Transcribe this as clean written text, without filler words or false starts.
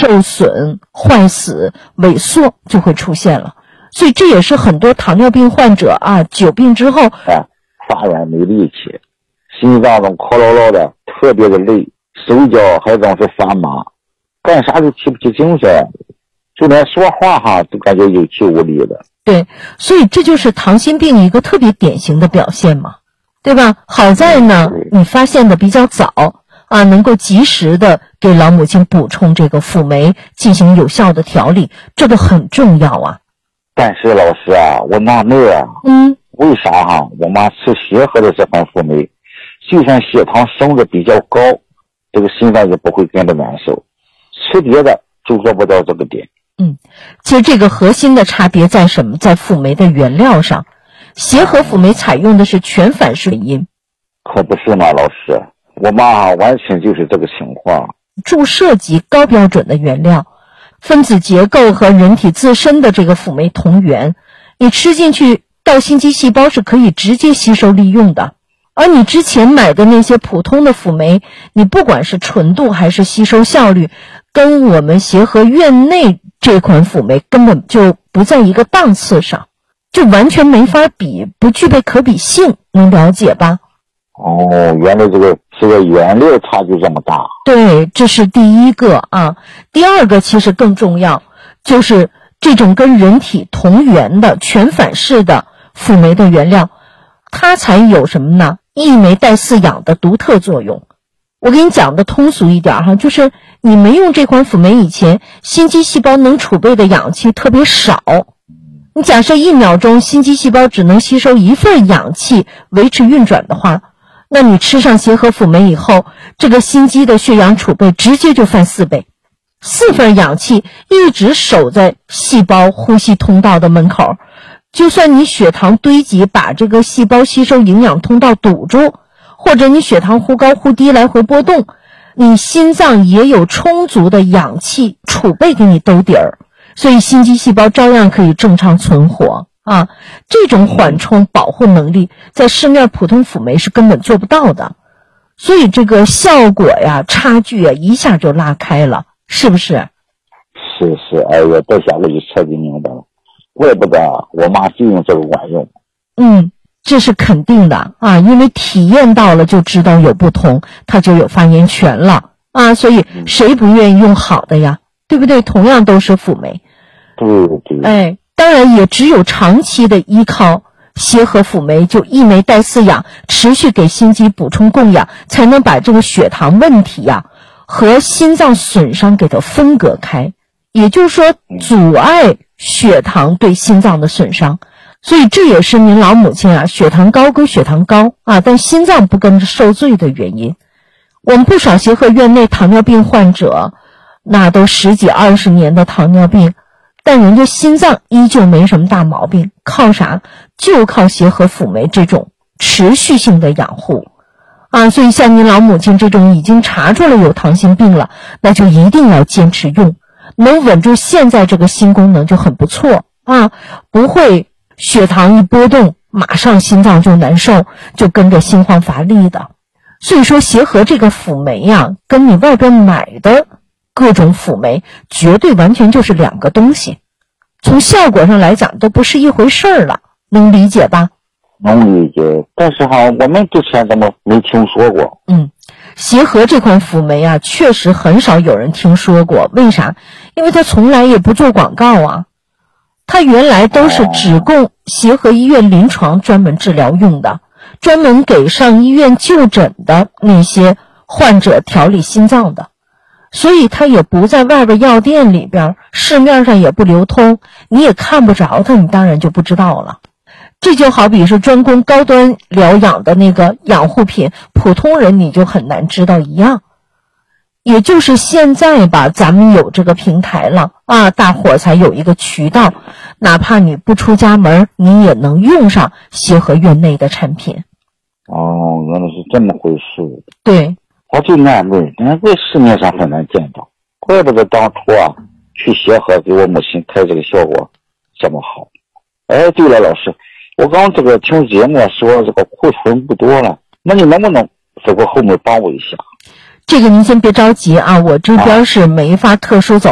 受损、坏死、萎缩就会出现了。所以这也是很多糖尿病患者久病之后发软没力气，心脏中空落落的，特别的累，手脚还总是发麻，干啥都提不起精神，就连说话都感觉有气无力的。 对，所以这就是糖心病一个特别典型的表现嘛，对吧？好在呢，你发现的比较早能够及时的给老母亲补充这个辅酶，进行有效的调理，这个很重要啊。 但是老师我纳闷为啥我妈吃协和的这款辅酶，就算血糖升的比较高，这个心脏也不会跟着难受，吃别的就做不到这个点。 其实这个核心的差别在什么？在辅酶的原料上。协和辅酶采用的是全反式原因。 可不是嘛，老师，我妈完全就是这个情况。 注射级高标准的原料，分子结构和人体自身的这个辅酶同源，你吃进去到心肌细胞是可以直接吸收利用的。而你之前买的那些普通的辅酶，你不管是纯度还是吸收效率，跟我们协和院内这款辅酶根本就不在一个档次上，就完全没法比，不具备可比性，能了解吧？ 原来这个原料差距这么大。 对，这是第一个第二个其实更重要，就是这种跟人体同源的全反式的辅酶的原料，它才有什么呢？一酶带四氧的独特作用。我给你讲的通俗一点就是你没用这款辅酶以前，心肌细胞能储备的氧气特别少。你假设1秒钟心肌细胞只能吸收1份氧气维持运转的话，那你吃上协和辅酶以后，这个心肌的血氧储备直接就翻4倍，4份氧气一直守在细胞呼吸通道的门口，就算你血糖堆积把这个细胞吸收营养通道堵住，或者你血糖忽高忽低来回波动，你心脏也有充足的氧气储备给你兜底儿，所以心肌细胞照样可以正常存活这种缓冲保护能力在市面普通辅酶是根本做不到的，所以这个效果差距一下就拉开了，是不是？ 是，这下我就彻底明白了，怪不得我妈就用这个管用。 这是肯定的因为体验到了就知道有不同，它就有发言权了所以谁不愿意用好的呀，对不对？同样都是辅酶。对。当然也只有长期的依靠协和辅酶，就一酶带4氧持续给心肌补充供氧，才能把这个血糖问题和心脏损伤给它分隔开，也就是说阻碍血糖对心脏的损伤。所以这也是您老母亲血糖高归血糖高但心脏不跟着受罪的原因。我们不少协和院内糖尿病患者，那都10几20年的糖尿病，但人家心脏依旧没什么大毛病，靠啥？就靠协和辅酶这种持续性的养护所以像您老母亲这种已经查出来有糖心病了，那就一定要坚持用，能稳住现在这个心功能就很不错不会血糖一波动马上心脏就难受，就跟着心慌乏力的。所以说协和这个辅酶跟你外边买的各种辅酶绝对完全就是2个东西，从效果上来讲都不是一回事儿了，能理解吧？ 能理解，但是我们之前怎么没听说过？ 协和这款辅酶确实很少有人听说过，为啥？因为它从来也不做广告它原来都是只供协和医院临床专门治疗用的，专门给上医院就诊的那些患者调理心脏的，所以它也不在外边药店里边，市面上也不流通，你也看不着它，你当然就不知道了。这就好比是专攻高端疗养的那个养护品，普通人你就很难知道一样。也就是现在吧，咱们有这个平台了大伙才有一个渠道，哪怕你不出家门，你也能用上协和院内的产品。 原来是这么回事。 对， 我就纳闷，难怪市面上很难见到，怪不得当初去协和给我母亲开这个效果这么好。对了，老师，我刚这个听节目说这个库存不多了，那你能不能走过后面帮我一下？ 这个您先别着急我这边是没法特殊走